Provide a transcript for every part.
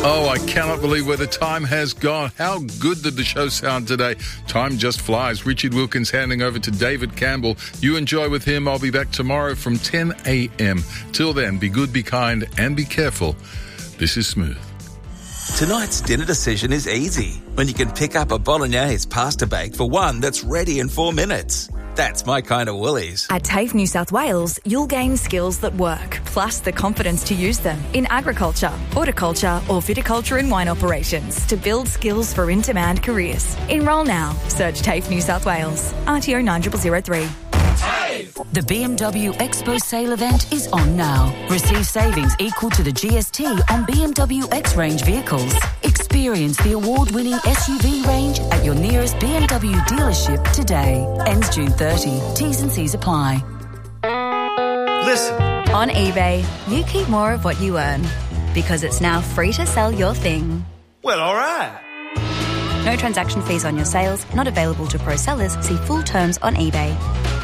Oh, I cannot believe where the time has gone. How good did the show sound today? Time just flies. Richard Wilkins handing over to David Campbell. You enjoy with him. I'll be back tomorrow from 10 a.m. Till then, be good, be kind, and be careful. This is Smooth. Tonight's dinner decision is easy when you can pick up a bolognese pasta bake for one that's ready in 4 minutes. That's my kind of Woolies. At TAFE New South Wales, you'll gain skills that work, plus the confidence to use them in agriculture, horticulture or viticulture and wine operations to build skills for in-demand careers. Enrol now. Search TAFE New South Wales. RTO 9003. The BMW Expo sale event is on now. Receive savings equal to the GST on BMW X range vehicles. Experience the award-winning SUV range at your nearest BMW dealership today. Ends June 30. T's and C's apply. Listen. On eBay, you keep more of what you earn because it's now free to sell your thing. Well, all right. No transaction fees on your sales, not available to pro sellers. See full terms on eBay.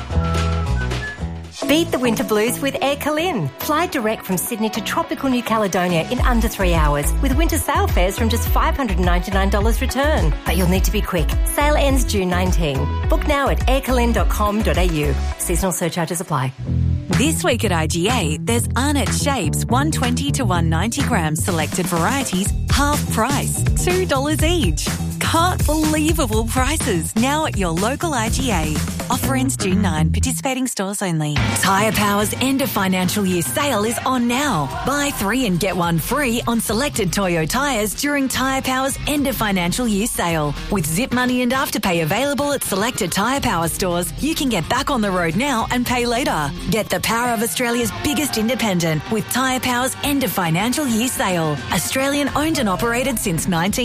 Beat the winter blues with Air Calin. Fly direct from Sydney to tropical New Caledonia in under 3 hours with winter sail fares from just $599 return. But you'll need to be quick. Sale ends June 19. Book now at aircalin.com.au. Seasonal surcharges apply. This week at IGA, there's Arnott Shapes 120 to 190 grams selected varieties, half price, $2 each. Can't believable prices now at your local IGA. Offer ends June 9. Participating stores only. Tyre Power's end of financial year sale is on now. Buy 3 and get 1 free on selected Toyo tyres during Tyre Power's end of financial year sale. With Zip Money and Afterpay available at selected Tyre Power stores, you can get back on the road now and pay later. Get the power of Australia's biggest independent with Tyre Power's end of financial year sale. Australian owned and operated since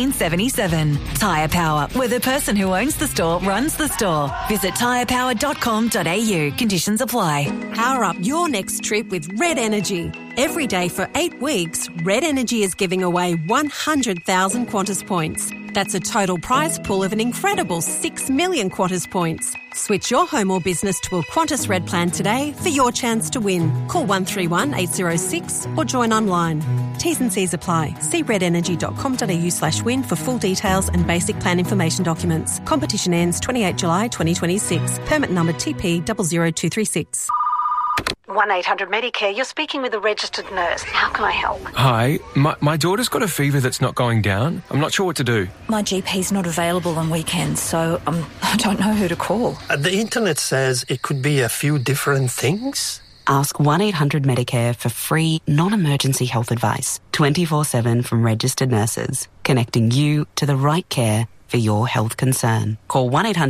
1977. Tyre Power, where the person who owns the store runs the store. Visit tyrepower.com.au. Conditions apply. Power up your next trip with Red Energy. Every day for 8 weeks, Red Energy is giving away 100,000 Qantas points. That's a total prize pool of an incredible 6 million Qantas points. Switch your home or business to a Qantas Red plan today for your chance to win. Call 131 806 or join online. T's and C's apply. See redenergy.com.au/win for full details and basic plan information documents. Competition ends 28 July 2026. Permit number TP 00236. 1-800-Medicare, you're speaking with a registered nurse. How can I help? Hi, my daughter's got a fever that's not going down. I'm not sure what to do. My GP's not available on weekends, so I don't know who to call. The internet says it could be a few different things. Ask 1-800-Medicare for free, non-emergency health advice, 24/7 from registered nurses, connecting you to the right care for your health concern. Call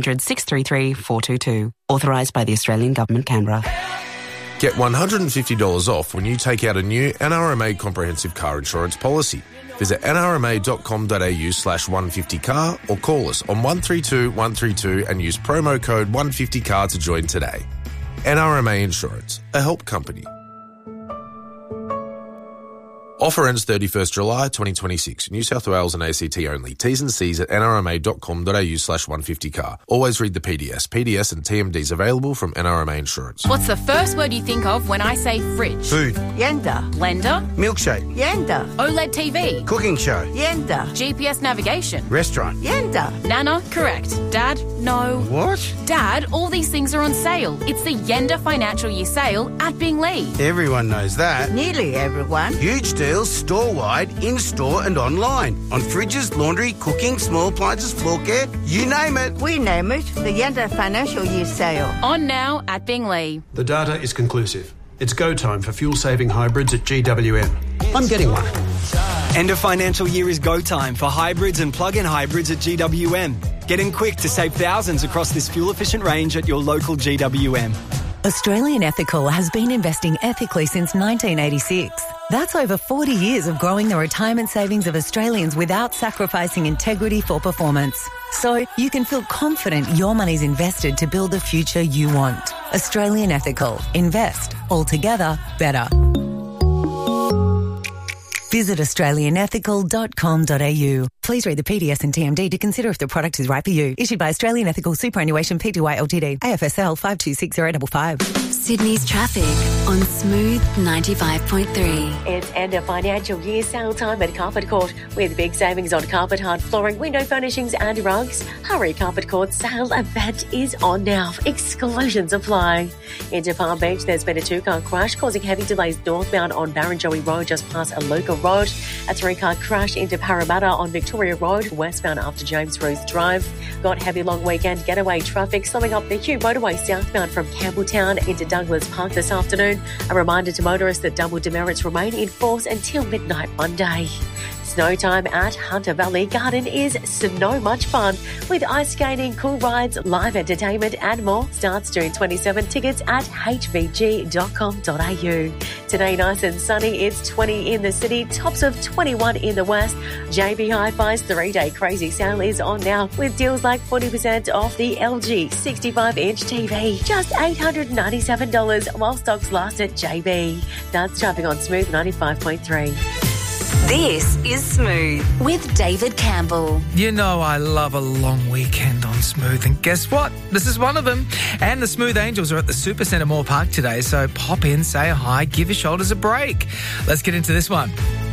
1-800-633-422. Authorised by the Australian Government, Canberra. Get $150 off when you take out a new NRMA comprehensive car insurance policy. Visit nrma.com.au/150car or call us on 132 132 and use promo code 150car to join today. NRMA Insurance, a help company. Offer ends 31st July 2026. New South Wales and ACT only. T's and C's at nrma.com.au/150car. Always read the PDS. PDS and TMDs available from NRMA Insurance. What's the first word you think of when I say fridge? Food. Yenda. Blender? Milkshake. Yenda. OLED TV? Cooking show. Yenda. GPS navigation? Restaurant. Yenda. Nana? Correct. Dad? No. What? Dad, all these things are on sale. It's the Yenda Financial Year Sale at Binglee. Everyone knows that. Nearly everyone. Huge deals store-wide, in-store and online. On fridges, laundry, cooking, small appliances, floor care, you name it. We name it the Yenda Financial Year Sale. On now at Binglee. The data is conclusive. It's go time for fuel-saving hybrids at GWM. I'm getting one. End of financial year is go time for hybrids and plug-in hybrids at GWM. Get in quick to save thousands across this fuel-efficient range at your local GWM. Australian Ethical has been investing ethically since 1986. That's over 40 years of growing the retirement savings of Australians without sacrificing integrity for performance. So you can feel confident your money's invested to build the future you want. Australian Ethical. Invest. Altogether better. Visit australianethical.com.au. Please read the PDS and TMD to consider if the product is right for you. Issued by Australian Ethical Superannuation Pty Ltd. AFSL 526055. Sydney's traffic on Smooth 95.3. It's end of financial year sale time at Carpet Court with big savings on carpet, hard flooring, window furnishings and rugs. Hurry, Carpet Court's sale event is on now. Exclusions apply. Into Palm Beach, there's been a 2-car crash causing heavy delays northbound on Barrenjoey Road just past Aluka Road. A 3-car crash into Parramatta on Victoria Road, westbound after James Ruth Drive. Got heavy long weekend getaway traffic slowing up the Hugh Motorway southbound from Campbelltown into Douglas Park this afternoon. A reminder to motorists that double demerits remain in force until midnight Monday. Snow time at Hunter Valley Garden is so much fun with ice skating, cool rides, live entertainment and more. Starts June 27. Tickets at hvg.com.au. Today nice and sunny. It's 20 in the city, tops of 21 in the west. JB Hi-Fi's 3-day crazy sale is on now with deals like 40% off the LG 65-inch TV. Just $897 while stocks last at JB. That's traffic on Smooth 95.3. This is Smooth with David Campbell. You know I love a long weekend on Smooth, and guess what? This is one of them. And the Smooth Angels are at the Supercentre Moore Park today, so pop in, say hi, give your shoulders a break. Let's get into this one.